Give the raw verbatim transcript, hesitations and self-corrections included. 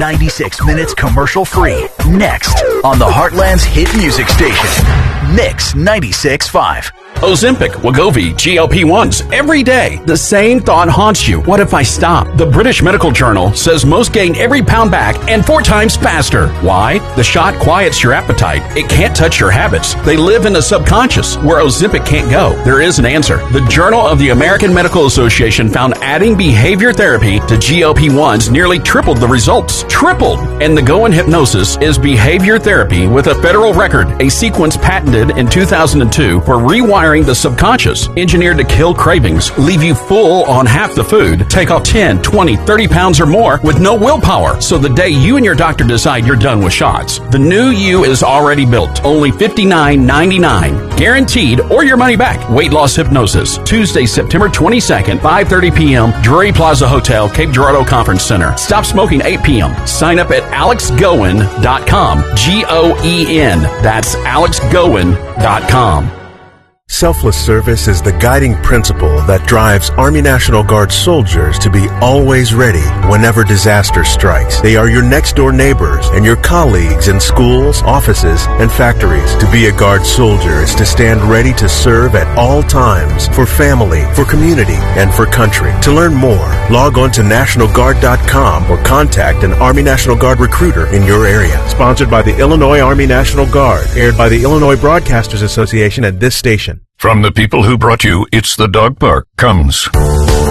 ninety-six minutes commercial-free. Next on the Heartland's hit music station, Mix ninety-six point five. Ozempic, Wegovy, G L P ones, every day. The same thought haunts you. What if I stop? The British Medical Journal says most gain every pound back and four times faster. Why? The shot quiets your appetite. It can't touch your habits. They live in the subconscious, where Ozempic can't go. There is an answer. The Journal of the American Medical Association found adding behavior therapy to G L P ones nearly tripled the results. Tripled! And the Go in Hypnosis is behavior therapy with a federal record, a sequence patented in two thousand two for rewiring the subconscious, engineered to kill cravings, leave you full on half the food, take off ten, twenty, thirty pounds or more with no willpower. So the day you and your doctor decide you're done with shots, the new you is already built. Only fifty-nine ninety-nine. Guaranteed or your money back. Weight Loss Hypnosis. Tuesday, September twenty-second, five thirty p.m. Drury Plaza Hotel, Cape Girardeau Conference Center. Stop smoking eight p.m. Sign up at alex goen dot com. G O E N. That's alex goen dot com. Selfless service is the guiding principle that drives Army National Guard soldiers to be always ready whenever disaster strikes. They are your next-door neighbors and your colleagues in schools, offices, and factories. To be a Guard soldier is to stand ready to serve at all times for family, for community, and for country. To learn more, log on to national guard dot com or contact an Army National Guard recruiter in your area. Sponsored by the Illinois Army National Guard, aired by the Illinois Broadcasters Association at this station. From the people who brought you It's the Dog Park comes